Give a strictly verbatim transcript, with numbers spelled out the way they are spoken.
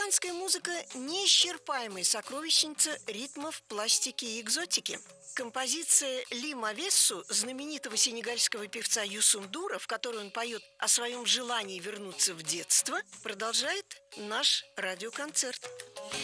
Африканская музыка – неисчерпаемая сокровищница ритмов, пластики и экзотики. Композиция «Ли Мавессу» знаменитого сенегальского певца Юсундура, в которой он поет о своем желании вернуться в детство, продолжает наш радиоконцерт.